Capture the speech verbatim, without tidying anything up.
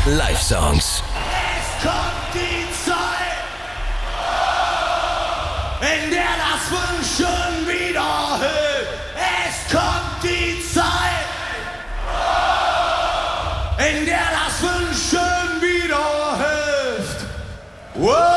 Live-Songs. Es kommt die Zeit, in der das Wünschen wieder hilft. Es kommt die Zeit, in der das Wünschen wieder hilft. Wow.